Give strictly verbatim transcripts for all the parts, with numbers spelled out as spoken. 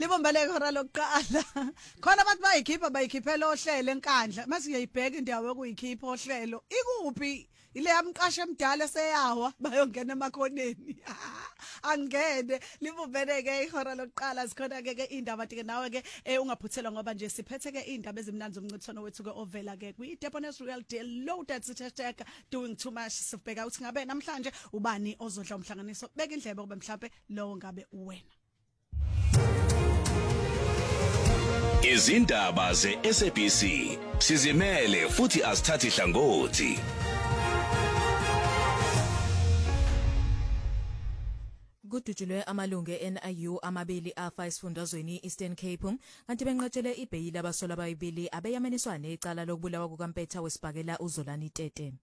Libombele khona lokuqala. Khona abantu bayikhipha bayikhiphela ohlelo enkandla. Mase uyayibheka indawo yokuyikhipha ohlelo. Ikuphi? Ile yamqasha emdala seyawa bayongena emakhoneni. Angene libombele ke ihora lokuqala sikhona ke indaba ke nawe ke ungaphuthelwa ngoba nje siphethe ke indaba ezimnandi zomncithono wethu ke ovela ke kwi Deponess Real Deal loaded hashtag doing too much sibheka uthi ngabe namhlanje ubani ozodla umhlanganiso beka indlebe kube mhlawumbe lowo ngabe uwena. Izindaba ze-S A B C sizimele futhi asithathi hlangothi. Kudutshulwe amalungu e-N I U amabili afa esifundazweni Eastern Cape kanti benqatshelwe ibheyili abasola abayibili abeyameniswa necala lokubulawa kukaMpetha wesibhakela uZolani Tete.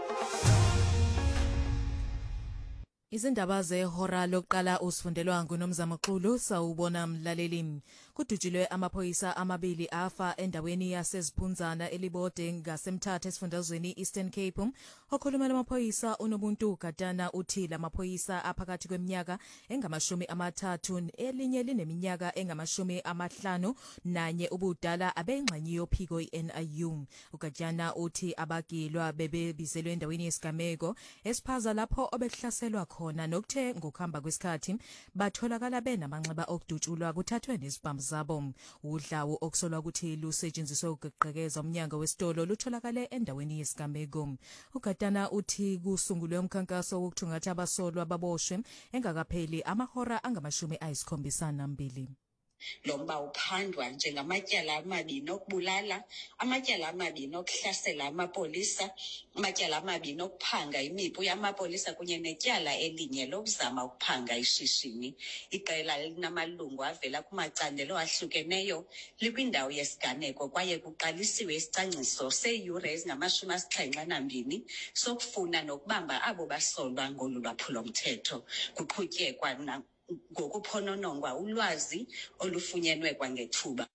Izindaba zehora lokuqala usifundelwa nguNomzamo Xulu sawubona mlaleli. Kudutshulwe amaphoyisa amabili afa endaweni yaseziphunzana elibode ngasemthatha esifundazweni Eastern Cape. Okhulumela amaphoyisa uNobuntu Gatana uthi lamaphoyisa aphakathi kweminyaka engamashumi amathathu elinye lineminyaka engamashumi amahlanu nanye ubudala abengxenyiyo phiko i-N I U. uGatana uthi abagilwa bebebizelwe endaweni yesigameko esiphaza lapho obehlaselwa khona nokuthe ngokuhamba kwesikhathi batholakala benamanxeba okudutshulwa kuthathwe nezibhamu zabo. Udlawu okusolwa ukuthi lusetshenziswe ukugqekeza umnyango wesitolo lutholakale endaweni yesigameko. uGatana uthi kusungulwe umkhankaso wokuthungatha abasolwa baboshwe engakapheli amahora angamashumi ayisikhombisa nambili. Lomba uphandwa njengamatyala amabini okubulala, amatyala amabini okuhlasela amapolisa, amatyala amabini okuphanga imipu yamapolisa kunye netyala elinye lokuzama ukuphanga ishishini. Iqela linamalungu avela kumacandelo ahlukeneyo likwindawo yesiganeko kwaye kuqalisiwe isicwangciso seeyure ezingamashumi asixhenxe nambini sokufuna nokubamba abo basolwa ngolu lwaphulomthetho. Kuqhutyekwa na ngokuphononongwa ulwazi olufunyenwe kwangethuba.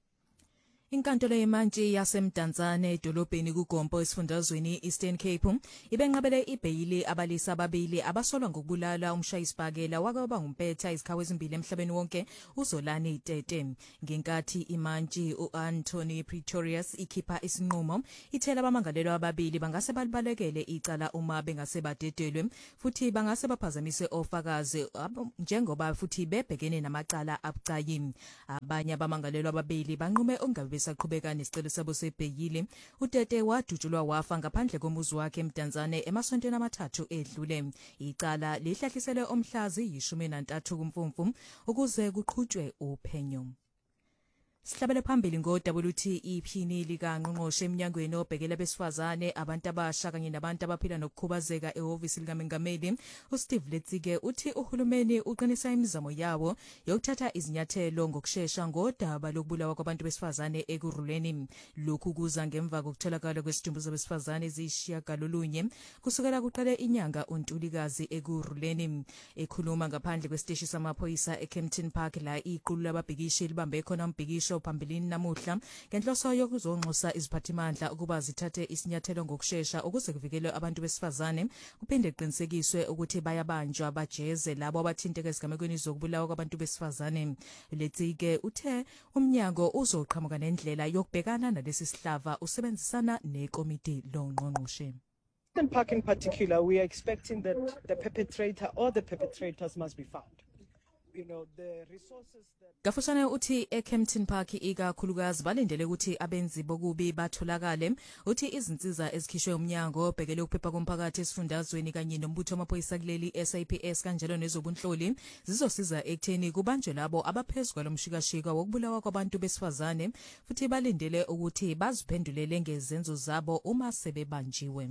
Inkantolo yemantshi yasemdantsane edolobheni kuGompo esifundazweni Eastern Cape ibenqabele ibheyili abalisa ababili abasolwa ngokubulala umshayisibhakela wakwaba ngumpetha izikhawu ezimbili emhlabeni wonke uZolani Tete. Ngenkathi imantshi uAnthony Pretorius ikhipha isinqumo ithela abamangalelwa ababili bangase balibalekele icala uma bengase badedelwe futhi bangase baphazamise ofakazi njengoba futhi bebhekene namacala abucayi. Abanye abamangalelwa ababili banqume ongabe saqhubeka nesicelo sabo sebheyili. uTete wadutshulwa wafa ngaphandle komuzi wakhe emdantsane emasontweni amathathu edlule. Icala lihlahliselwe omhlazi yishumi nantathu kuMfumfu ukuze kuqhutshwe uphenyo. Sihlabele phambili ngo-W T E iphini likaNgqongqoshe eminyangweni obhekela besifazane abantu abasha kanye nabantu abaphila nokukhubazeka ehhovisi likaMengameli uSteve Letsike uthi uhulumeni uqinisa imizamo yawo yokuthatha izinyathelo ngokusheshsha ngodaba lokubulawa kwabantu besifazane ekuruleni. Lokhu kuza ngemva kokutholakala kwesidumbu zabesifazane eziyishiyagalolunye kusukela kuqale inyanga uNtulikazi ekuruleni. Ekhuluma ngaphandle kwesiteshi samaphoyisa eKempton Park la iqulu lababhikishi libambe khona umbhikisho phambilini namuhla ngenhloso yokuzonxusa iziphathimandla ukuba zithathe isinyathelo ngokusheshsha ukuze kuvikelwe abantu besifazane kuphinde kuqinisekiswe ukuthi bayabanjwa bajeze labo abathinteka ezigamekweni zokubulawa kwabantu besifazane. Letsike uthe umnyango uzoqhamuka nendlela yokubhekana nalesi sihlava usebenzisana nekomiti longqongqoshe. In Park in particular, we are expecting that the perpetrator or the perpetrators must be found. You know, the resources that Gafusane uthi eKempton Park ikakhulukazi balindele ukuthi abenzi bokubi batholakale. Uthi izinsiza ezikhishwe umnyango obhekele ukuphepha komphakathi esifundazweni kanye nombutho wamaphoyisa kuleli S A P S kanjalo nezobunhloli zizosiza ekutheni kubanjwe labo abaphezulu kwalomshikashika wokubulawa kwabantu besifazane futhi balindele ukuthi baziphendulele ngezenzo zabo uma sebebanjiwe.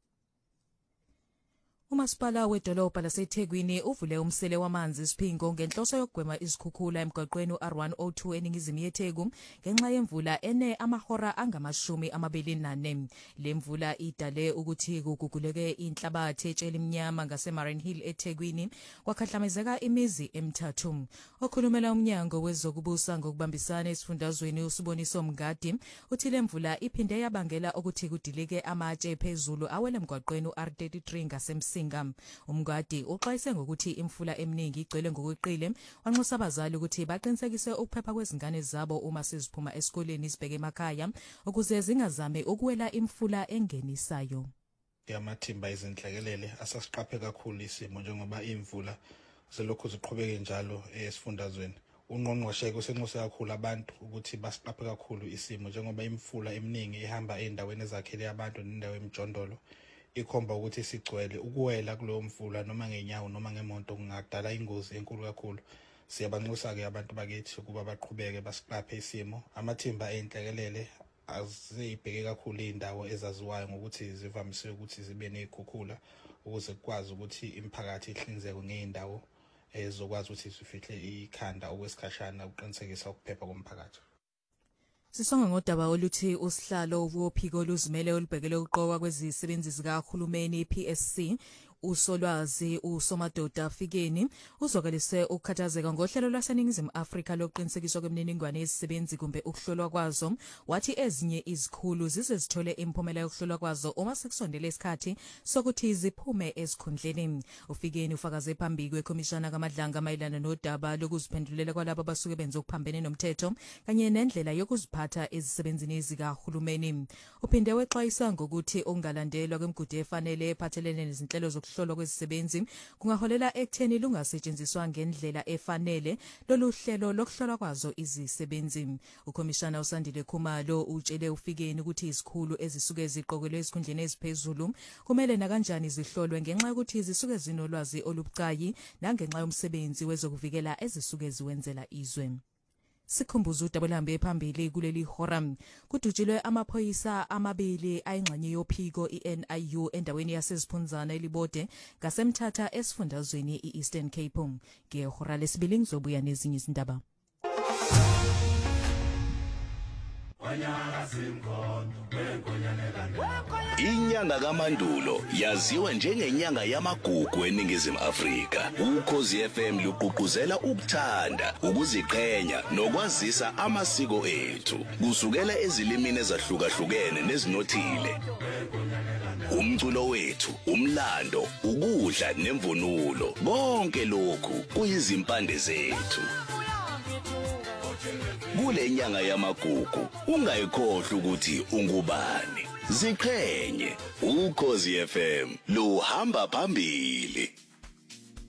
Umasipala wedolobha laseThekwini uvule umsele wamanzi isiphingo ngenhloso yokugwema izikhukhula emgwaqweni u-R one oh two eningizimu yeTheku ngenxa yemvula ene amahora angamashumi amabili nane. Le mvula idale ukuthi kuguguleke inhlabathi etshela imnyama ngaseMarine Hill eThekwini kwakhahlamezeka imizi emithathu. Okhulumela umnyango wezokubusa ngokubambisana esifundazweni uSiboniso Mngadi uthi le mvula iphinde yabangela ukuthi kudilike amatshe phezulu awele emgwaqweni u-R thirty-three ngasemsi Masinga. Umgadi uxwayise ngokuthi imfula eminingi igcwele ngokweqile, wanxusa abazali ukuthi baqinisekise ukuphepha kwezingane zabo uma siziphuma esikoleni sibheke emakhaya ukuze zingazame ukuwela imfula engenisayo. Yamathimba izinhlekelele asasiqaphe kakhulu isimo njengoba imvula selokhu ziqhubeke njalo esifundazweni. Ungqongqoshe kusenxuse kakhulu abantu ukuthi basiqaphe kakhulu isimo njengoba imfula eminingi ihamba endaweni ezakhele abantu nendawo emjondolo ikhomba ukuthi sigcwele ukuwela kulowo mfula noma ngenyawo noma ngemonto kungadala ingozi enkulu kakhulu. Siyabanxusa ke abantu bakithi ukuba baqhubeke basiqaphe isimo. Amathimba enhlekelele azibheke kakhulu indawo ezaziwayo ngokuthi zivamise ukuthi zibe nezikhukhula ukuze kukwazi ukuthi imphakathi ihlinzeke ngeindawo ezokwazi ukuthi sifihle ikhanda okwesikhashana uqinisekisa ukuphepha komphakathi. Sisonga ngodaba oluthi usihlalo wophiko oluzimele olubhekele uqoka kwezisebenzi zikahulumeni P S C usolwazi uSomadoda Fikeni uzokalise ukukhathazeka ngohlelo lwaseningizimu Afrika lokuqinisekiswa kwemininingwane yezisebenzi kumbe ukuhlolwa kwazo. Wathi ezinye izikhulu zisezithole imphumela yokuhlolwa kwazo uma sekusondele isikhathi sokuthi ziphume esikhundleni. UFikeni ufakaze phambi kwekomishana kaMadlanga mayelana nodaba lokuziphendulela kwalabo abasuke benza okuphambene nomthetho kanye nendlela yokuziphatha ezisebenzini ezikahulumeni. Uphinde wexwayisa ngokuthi ungalandelwa kwemigudu efanele ephathelene nezinhlelo zokuhlolwa kwezisebenzi kungaholela ekutheni lungasetshenziswa ngendlela efanele lolu hlelo lokuhlolwa kwazo izisebenzi. Ukomishana uSandile Khumalo utshele uFikeni ukuthi izikhulu ezisuke ziqokelwe esikhundleni eziphezulu kumele na kanjani zihlolwe ngenxa yokuthi zisuke zinolwazi olubucayi nangenxa yomsebenzi wezokuvikela ezisuke ziwenzela izwe. Sikhumbuza udabulambe phambili kuleli hora kudutshilwe amaphoyisa amabili ayingxenye yophiko iN I U endaweni yaseziphunzana elibode ngasemthatha esifundazweni iEastern Cape. Ngehora lesibili ngizobuya nezinye izindaba. Inyanga kaMandulo yaziwa njengenyanga yamagugu eningizimu Afrika. Ukhozi F M luqhuquzela ukuthanda, ukuziqhenya nokwazisa amasiko ethu kusukela ezilimini ezahlukahlukene nezinothile. Umculo wethu, umlando, ukudla nemvunulo, konke lokhu kuyizimpande zethu. Kule nyanga yamagugu ungayikhohlwa ukuthi ungubani. Ziqhenye, Ukhozi F M luhamba phambili.